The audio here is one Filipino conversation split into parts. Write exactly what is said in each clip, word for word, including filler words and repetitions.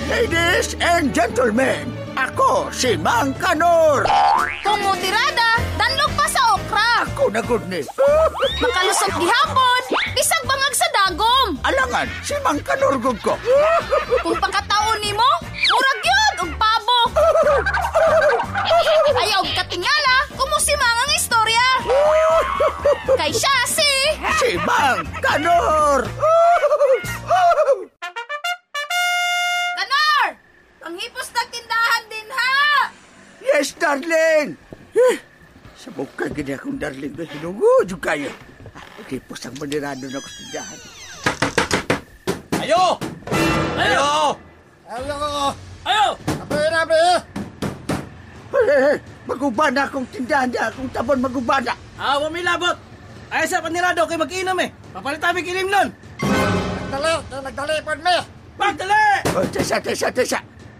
Ladies and gentlemen, ako si Mang Kanor. Tumutirada, danlog pa sa okra. Ako na good ni. Makalusot gihapon, bisag bangag sa dagom. Alangan, si Mang Kanor gud ko. Kung pagkataon nimo, murag yun, og pabo. Ayaw katingala, kumusimang ang istorya. Kay siya si... Si Mang Kanor. Kanor! Panghipos na tindahan din, ha? Yes, darling. Eh, sa buka gini akong darling ko, hinungod yung kayo. Kipos ang manirado na kustidahan. Ayo! Ayo! Ayo! Ayo! Abe, abe! Eh, magubana akong tindahan niya, akong tabon magubana. Ah, wamilabot! Ay sa panirado kay mag-inom eh. Papalitan may kilim nun. Nagdali! Nagdali po me! Pagdali! Oh, tesa, tesa, tesa.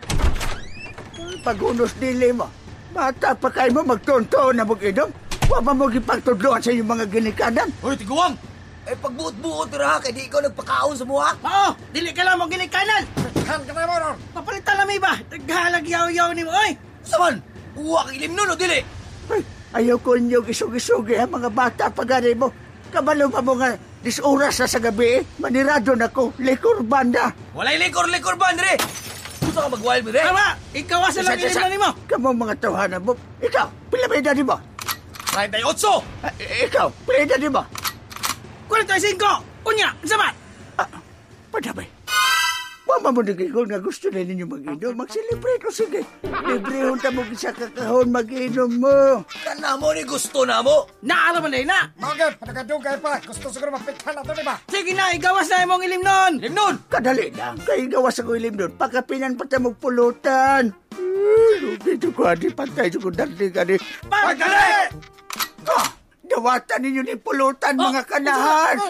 Pagunos dili mo. Bata pa kayo mo magtonto na mag-inom. Huwag mo magipagtudloan sa iyong mga ginikanan. Hoy, tiguang! Eh, pagbuot-buot ra kay di ikaw nagpakaon sa buha. Oo, dili ka lang mong ginikanan. Han ka na mo ron! Papalitan lang may ba? Naghalag yaw-yaw ni mo, oy! Saman, uwa kang ilim nun o dili? Ay, ayaw ko niyo isug-isugi ang mga bata pagani mo. Kabalo pa mo nga, dis oras na sa gabi eh. Manirado na ko, likor banda. Walay likor-likor ba, Andre? Gusto ka mag-wild me, Tama! Ikaw asa lang Tesa, tesa. kilim mo! Kamu mga tawhanan mo. Ikaw, pila ba edad mo? thirty-eight! Ah, ikaw, pila edad mo? forty-five! Unya, sama! Ah, padabay. Wama mo nagigol nga gusto na ninyo mag-inom. Mag-celebrate o sige. Librehon ta mo sa kakahon mag-inom mo. Kana mo ni gusto na mo. Naara man na na! Mga panagadugay pa! Gusto siguro mapikhan na ito, di ba? Sige na, igawas na imong ilim nun! Ilim nun! Kadali lang. Kaya gawas ako ilim doon. Pagkapinan pa tayo magpulutan. Ay, lugi ito ko. Adi pantay ito ko dali ka ni. Pagdali! Ah, dawatan ninyo ni pulutan mga kanahan.